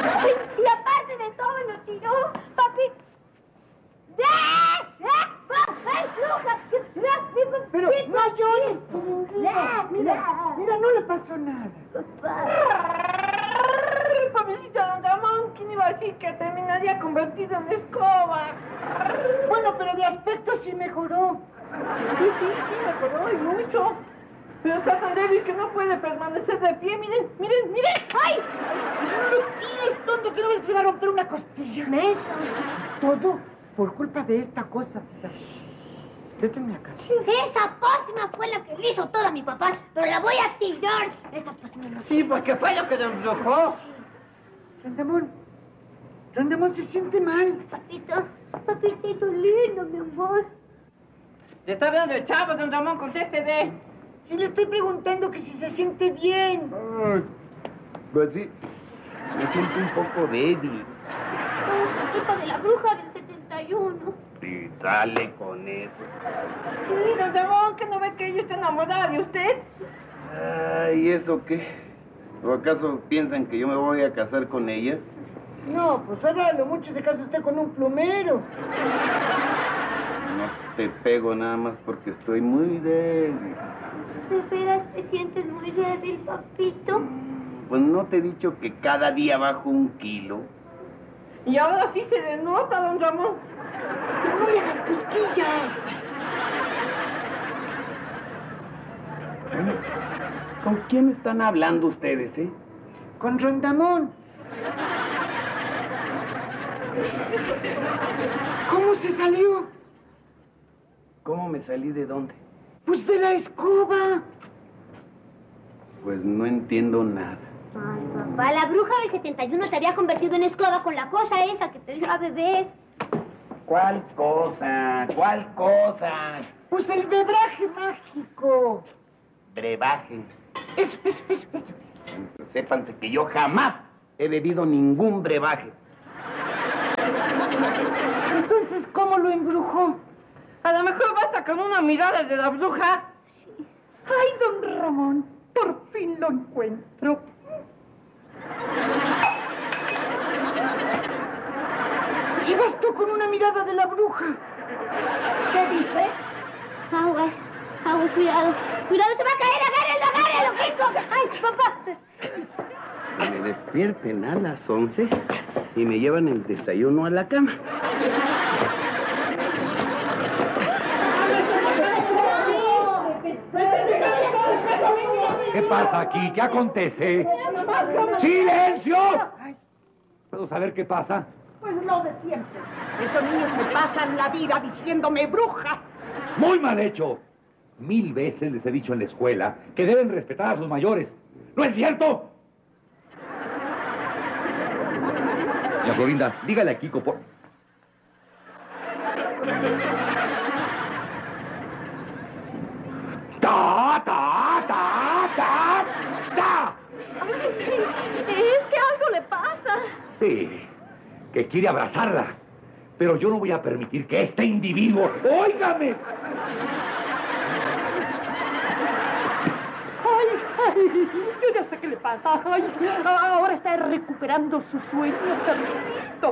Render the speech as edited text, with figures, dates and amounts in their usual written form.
Y aparte de todo lo tiró, papi. ¡Ay, bruja! Pero no llores, mira, no le pasó nada. Pobrecito don Ramón, ¿quién iba a decir que terminaría convertido en escoba? Bueno, pero de aspecto sí mejoró. Sí, mejoró y mucho. Pero está tan débil que no puede permanecer de pie. Miren. ¡Ay! No lo tires, tonto, que no ves que se va a romper una costilla. Menso. Todo por culpa de esta cosa. Détenme acá. Esa pócima fue la que le hizo todo a mi papá, pero la voy a tirar. Esa pócima no. Sí, porque fue lo que lo embrujó. Rondamón se siente mal. Papitito lindo, mi amor. Le está hablando el chavo, don Ramón, contéstele. Sí, le estoy preguntando que si se siente bien. Pues sí, me siento un poco débil. Culpa de la bruja del 71. Y dale con eso. Sí, don Ramón, que no ve que ella está enamorada de usted. Ay, ¿eso qué? ¿O acaso piensan que yo me voy a casar con ella? No, pues ahora lo mucho se casa usted con un plomero. No te pego nada más porque estoy muy débil. ¿De veras te sientes muy débil, papito? Pues no te he dicho que cada día bajo 1 kilo. Y ahora sí se denota, don Ramón. No le hagas cosquillas. Bueno, ¿con quién están hablando ustedes, eh? Con Rondamón. ¿Cómo se salió? ¿Cómo me salí de dónde? Pues de la escoba. Pues no entiendo nada. Ay, papá, la bruja del 71 se había convertido en escoba con la cosa esa que te dio a beber. ¿Cuál cosa? ¿Cuál cosa? Pues el bebraje mágico. Brebaje. Eso. Sépanse que yo jamás he bebido ningún brebaje. Entonces, ¿cómo lo embrujó? A lo mejor basta con una mirada de la bruja. Sí. Ay, don Ramón, por fin lo encuentro. Si bastó con una mirada de la bruja. ¿Qué dices? Aguas, cuidado, se va a caer, agárrelo, hijo. Ay, papá. Que me despierten a las 11 y me llevan el desayuno a la cama. ¿Qué pasa aquí? ¿Qué acontece? ¡Silencio! ¿Puedo saber qué pasa? Pues lo de siempre. Estos niños se pasan la vida diciéndome bruja. Muy mal hecho. 1000 veces les he dicho en la escuela que deben respetar a sus mayores. ¿No es cierto? Ya, Florinda, dígale a Kiko por... ¡Ta, ta, ta, ta, ta! Es que algo le pasa. Sí, que quiere abrazarla. Pero yo no voy a permitir que este individuo... ¡Óigame! Ay, yo ya sé qué le pasa. Ay, ahora está recuperando su sueño perfecto.